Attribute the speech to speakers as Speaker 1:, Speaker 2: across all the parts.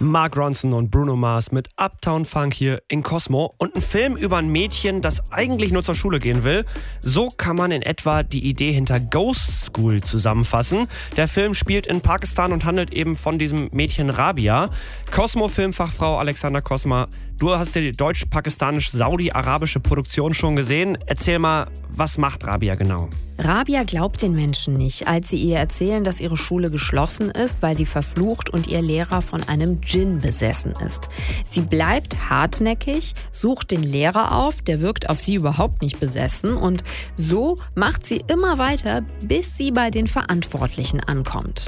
Speaker 1: Mark Ronson und Bruno Mars mit Uptown Funk hier in Cosmo und ein Film über ein Mädchen, das eigentlich nur zur Schule gehen will. So kann man in etwa die Idee hinter Ghost School zusammenfassen. Der Film spielt in Pakistan und handelt eben von diesem Mädchen Rabia. Cosmo-Filmfachfrau Alexander Kosma, du hast die deutsch-pakistanisch-saudi-arabische Produktion schon gesehen. Erzähl mal, was macht Rabia genau?
Speaker 2: Rabia glaubt den Menschen nicht, als sie ihr erzählen, dass ihre Schule geschlossen ist, weil sie verflucht und ihr Lehrer von einem Djinn besessen ist. Sie bleibt hartnäckig, sucht den Lehrer auf, der wirkt auf sie überhaupt nicht besessen und so macht sie immer weiter, bis sie bei den Verantwortlichen ankommt.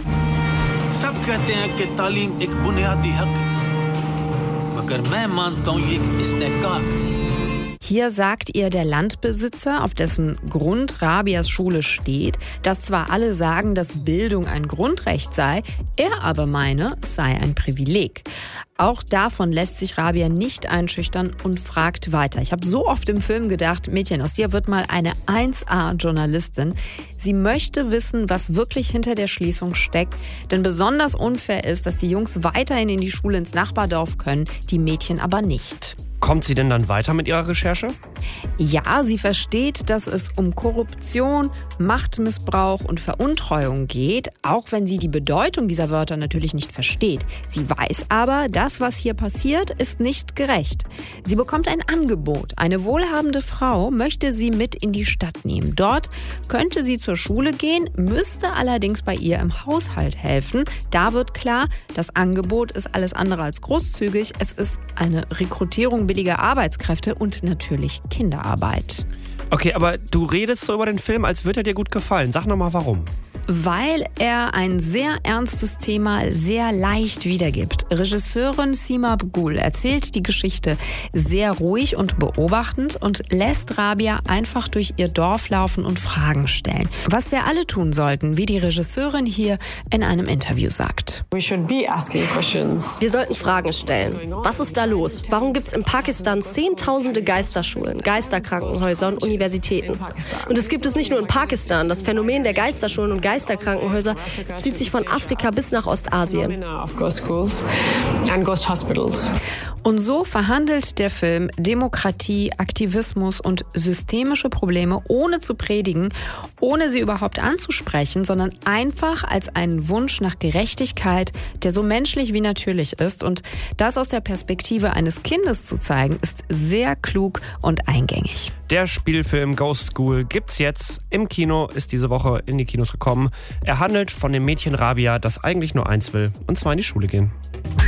Speaker 2: Hier sagt ihr der Landbesitzer, auf dessen Grund Rabias Schule steht, dass zwar alle sagen, dass Bildung ein Grundrecht sei, er aber meine, es sei ein Privileg. Auch davon lässt sich Rabia nicht einschüchtern und fragt weiter. Ich habe so oft im Film gedacht, Mädchen, aus dir wird mal eine 1A-Journalistin. Sie möchte wissen, was wirklich hinter der Schließung steckt. Denn besonders unfair ist, dass die Jungs weiterhin in die Schule ins Nachbardorf können, die Mädchen aber nicht.
Speaker 1: Kommt sie denn dann weiter mit ihrer Recherche?
Speaker 2: Ja, sie versteht, dass es um Korruption, Machtmissbrauch und Veruntreuung geht, auch wenn sie die Bedeutung dieser Wörter natürlich nicht versteht. Sie weiß aber, das, was hier passiert, ist nicht gerecht. Sie bekommt ein Angebot. Eine wohlhabende Frau möchte sie mit in die Stadt nehmen. Dort könnte sie zur Schule gehen, müsste allerdings bei ihr im Haushalt helfen. Da wird klar, das Angebot ist alles andere als großzügig. Es ist eine Rekrutierung billiger Arbeitskräfte und natürlich Kinderarbeit.
Speaker 1: Okay, aber du redest so über den Film, als würde er dir gut gefallen. Sag nochmal, warum?
Speaker 2: Weil er ein sehr ernstes Thema sehr leicht wiedergibt. Regisseurin Sima Begul erzählt die Geschichte sehr ruhig und beobachtend und lässt Rabia einfach durch ihr Dorf laufen und Fragen stellen. Was wir alle tun sollten, wie die Regisseurin hier in einem Interview sagt.
Speaker 3: Wir sollten Fragen stellen. Was ist da los? Warum gibt es in Pakistan Zehntausende Geisterschulen, Geisterkrankenhäuser und Universitäten? Und es gibt es nicht nur in Pakistan. Das Phänomen der Geisterschulen und Geisterkrankenhäuser zieht sich von Afrika bis nach Ostasien.
Speaker 2: Und so verhandelt der Film Demokratie, Aktivismus und systemische Probleme, ohne zu predigen, ohne sie überhaupt anzusprechen, sondern einfach als einen Wunsch nach Gerechtigkeit, der so menschlich wie natürlich ist. Und das aus der Perspektive eines Kindes zu zeigen, ist sehr klug und eingängig.
Speaker 1: Der Spielfilm Ghost School gibt's jetzt im Kino, ist diese Woche in die Kinos gekommen. Er handelt von dem Mädchen Rabia, das eigentlich nur eins will, und zwar in die Schule gehen.